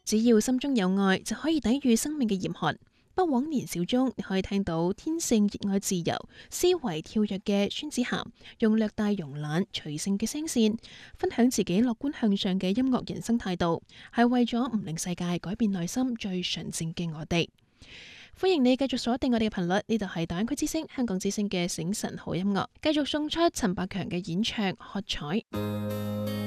只要心中有愛，就可以抵禦生命嘅嚴寒。不枉年少中，你可以聽到天性熱愛自由、思維跳躍嘅孫子涵，用略帶慵懶、隨性嘅聲線，分享自己樂觀向上嘅音樂人生態度，係為咗唔令世界改變內心最純正嘅我哋。歡迎你繼續鎖定我哋嘅頻率，呢度係大灣區之聲、香港之聲嘅醒晨好音樂，繼續送出陳百強嘅演唱《喝彩》。